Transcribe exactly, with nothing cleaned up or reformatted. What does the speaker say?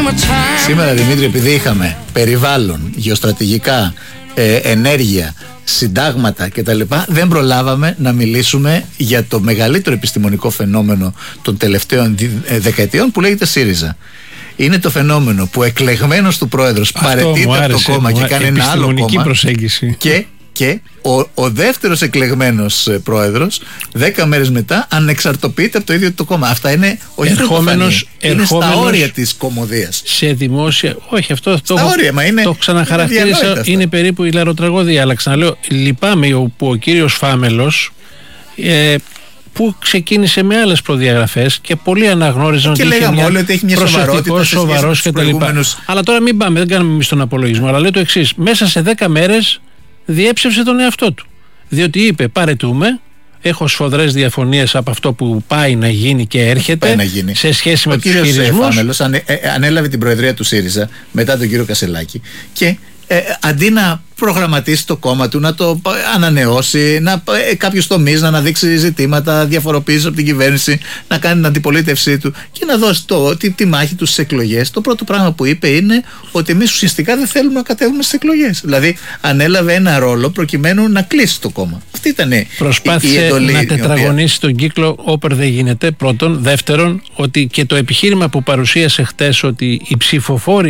Σήμερα, Δημήτρη, επειδή είχαμε περιβάλλον, γεωστρατηγικά, ε, ενέργεια, συντάγματα κτλ., δεν προλάβαμε να μιλήσουμε για το μεγαλύτερο επιστημονικό φαινόμενο των τελευταίων δεκαετιών που λέγεται ΣΥΡΙΖΑ. Είναι το φαινόμενο που εκλεγμένος του πρόεδρος παραιτείται από το κόμμα και κάνει ένα άλλο κόμμα προσέγγιση. και, και ο, ο δεύτερος εκλεγμένος πρόεδρος δέκα μέρες μετά ανεξαρτοποιείται από το ίδιο το κόμμα. Αυτά είναι όχι ερχόμενος, είναι στα όρια της κωμωδίας. Σε δημόσια, όχι αυτό το, όρια, μα είναι, το ξαναχαρακτήρισα, είναι, είναι περίπου η λαροτραγωδία, αλλά ξαναλέω, λυπάμαι που ο κύριος Φάμελος ε, που ξεκίνησε με άλλες προδιαγραφές και πολλοί αναγνώριζαν και ότι είχε μια όλοι ότι έχει μια σοβαρότητα, σοβαρός και τα λοιπά. Προηγούμενους... Αλλά τώρα μην πάμε, δεν κάνουμε εμείς τον απολογισμό, αλλά λέω το εξής: μέσα σε δέκα μέρες διέψευσε τον εαυτό του. Διότι είπε, παρετούμε, έχω σφοδρές διαφωνίες από αυτό που πάει να γίνει και έρχεται να γίνει. Σε σχέση ο με τους χειρισμούς. Ο κύριος ανε, ε, ανέλαβε την προεδρία του ΣΥΡΙΖΑ μετά τον κύριο Κασελάκη και ε, αντί να προγραμματίσει το κόμμα του, να το ανανεώσει, να, ε, κάποιους τομείς να αναδείξει ζητήματα, διαφοροποίηση από την κυβέρνηση, να κάνει την αντιπολίτευσή του και να δώσει το, τη, τη μάχη του στις εκλογές. Το πρώτο πράγμα που είπε είναι ότι εμείς ουσιαστικά δεν θέλουμε να κατέβουμε στις εκλογές. Δηλαδή ανέλαβε ένα ρόλο προκειμένου να κλείσει το κόμμα. Αυτή ήταν η, προσπάθησε η εντολή, να τετραγωνίσει τον κύκλο όπερ δεν γίνεται. Πρώτον. Δεύτερον, ότι και το επιχείρημα που παρουσίασε χτες ότι οι ψηφοφόροι